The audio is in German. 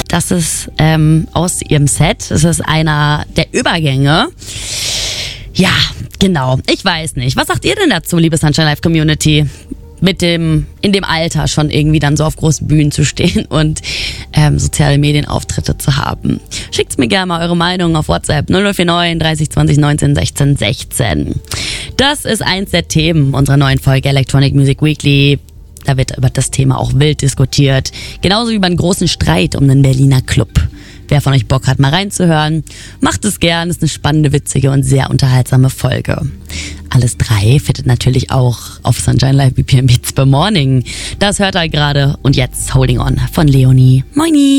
Das ist aus ihrem Set. Das ist einer der Übergänge. Ja, genau. Ich weiß nicht. Was sagt ihr denn dazu, liebe Sunshine Live Community? In dem Alter schon irgendwie dann so auf großen Bühnen zu stehen und soziale Medienauftritte zu haben. Schickt's mir gerne mal eure Meinung auf WhatsApp 0049 30 20 19 16 16. Das ist eins der Themen unserer neuen Folge Electronic Music Weekly. Da wird über das Thema auch wild diskutiert. Genauso wie über einen großen Streit um den Berliner Club. Wer von euch Bock hat, mal reinzuhören, macht es gern. Ist eine spannende, witzige und sehr unterhaltsame Folge. Alles 3 findet natürlich auch auf Sunshine Live BPM Beats per Morning. Das hört ihr gerade. Und jetzt Holding On von Leonie. Moini!